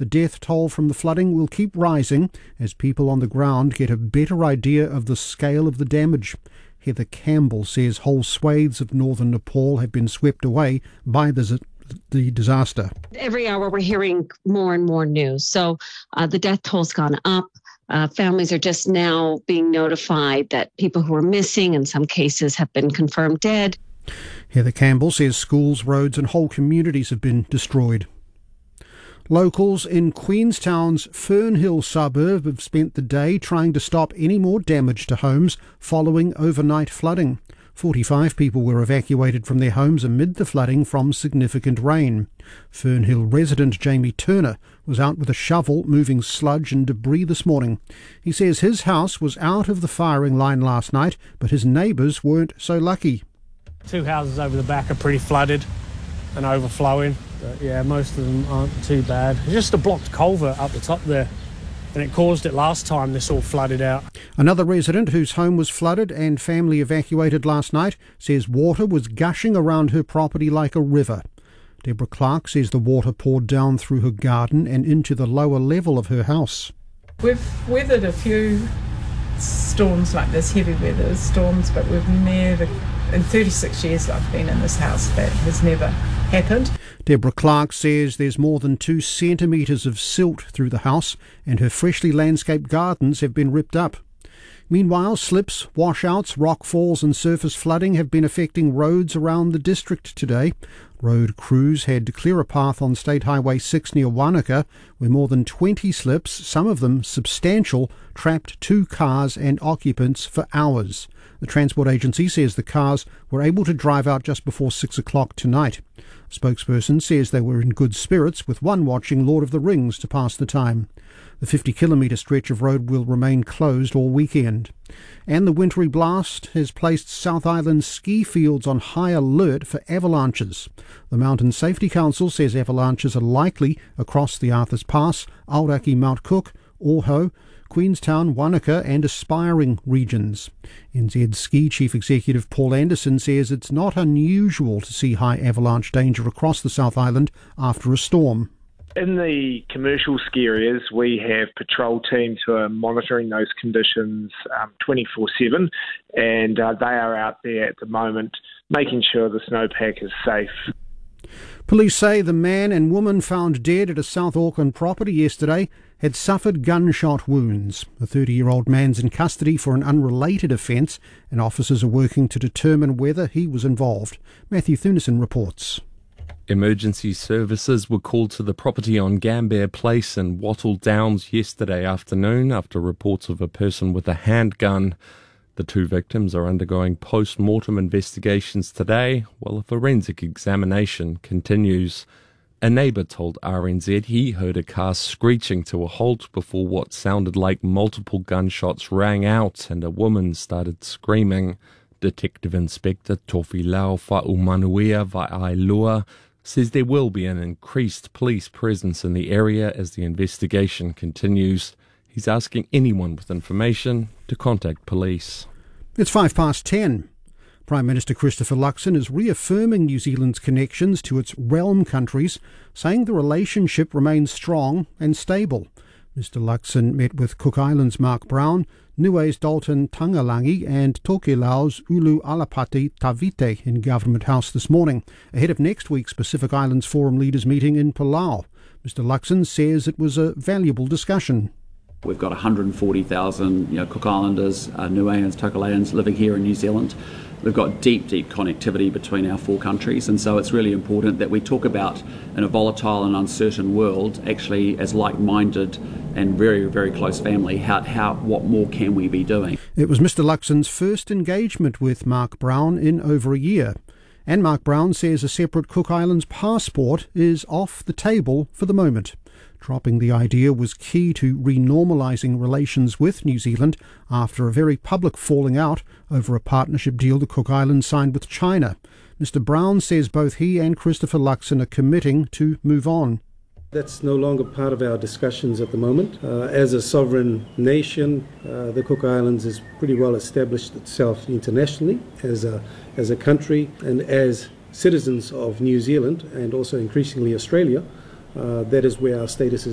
the death toll from the flooding will keep rising as people on the ground get a better idea of the scale of the damage. Heather Campbell says whole swathes of northern Nepal have been swept away by the disaster. Every hour we're hearing more and more news. So the death toll's gone up. Families are just now being notified that people who are missing, in some cases, have been confirmed dead. Heather Campbell says schools, roads and whole communities have been destroyed. Locals in Queenstown's Fernhill suburb have spent the day trying to stop any more damage to homes following overnight flooding. 45 people were evacuated from their homes amid the flooding from significant rain. Fernhill resident Jamie Turner was out with a shovel moving sludge and debris this morning. He says his house was out of the firing line last night, but his neighbours weren't so lucky. 2 houses over the back are pretty flooded and overflowing. But yeah, most of them aren't too bad. It's just a blocked culvert up the top there, and it caused it last time this all flooded out. Another resident whose home was flooded and family evacuated last night says water was gushing around her property like a river. Deborah Clark says the water poured down through her garden and into the lower level of her house. We've weathered a few storms like this, heavy weather storms, but we've never, in 36 years I've been in this house, that has never happened. Deborah Clark says there's more than 2 centimetres of silt through the house and her freshly landscaped gardens have been ripped up. Meanwhile, slips, washouts, rockfalls and surface flooding have been affecting roads around the district today. Road crews had to clear a path on State Highway 6 near Wanaka, where more than 20 slips, some of them substantial, trapped 2 cars and occupants for hours. The transport agency says the cars were able to drive out just before 6 o'clock tonight. A spokesperson says they were in good spirits, with one watching Lord of the Rings to pass the time. The 50-kilometre stretch of road will remain closed all weekend. And the wintry blast has placed South Island ski fields on high alert for avalanches. The Mountain Safety Council says avalanches are likely across the Arthurs Pass, Aoraki Mount Cook, Oahu, Queenstown, Wanaka and aspiring regions. NZ Ski Chief Executive Paul Anderson says it's not unusual to see high avalanche danger across the South Island after a storm. In the commercial ski areas, we have patrol teams who are monitoring those conditions 24/7, and they are out there at the moment making sure the snowpack is safe. Police say the man and woman found dead at a South Auckland property yesterday had suffered gunshot wounds. The 30-year-old man's in custody for an unrelated offence, and officers are working to determine whether he was involved. Matthew Thunison reports. Emergency services were called to the property on Gambier Place in Wattle Downs yesterday afternoon after reports of a person with a handgun. The 2 victims are undergoing post-mortem investigations today, while a forensic examination continues. A neighbour told RNZ he heard a car screeching to a halt before what sounded like multiple gunshots rang out and a woman started screaming. Detective Inspector Tofi Lau Fa'umanuia Va'ailua says there will be an increased police presence in the area as the investigation continues. He's asking anyone with information to contact police. It's 10:05. Prime Minister Christopher Luxon is reaffirming New Zealand's connections to its realm countries, saying the relationship remains strong and stable. Mr Luxon met with Cook Islands' Mark Brown, Niue's Dalton Tangalangi and Tokelau's Ulu Alapati Tavite in Government House this morning, ahead of next week's Pacific Islands Forum leaders meeting in Palau. Mr Luxon says it was a valuable discussion. We've got 140,000 Cook Islanders, Niueans, Tokelauans living here in New Zealand. We've got deep connectivity between our 4 countries, and so it's really important that we talk about, in a volatile and uncertain world, actually as like-minded and very, very close family, what more can we be doing? It was Mr Luxon's first engagement with Mark Brown in over a year, and Mark Brown says a separate Cook Islands passport is off the table for the moment. Dropping the idea was key to renormalising relations with New Zealand after a very public falling out over a partnership deal the Cook Islands signed with China. Mr Brown says both he and Christopher Luxon are committing to move on. That's no longer part of our discussions at the moment. As a sovereign nation, the Cook Islands has pretty well established itself internationally as a country, and as citizens of New Zealand and also increasingly Australia, that is where our status is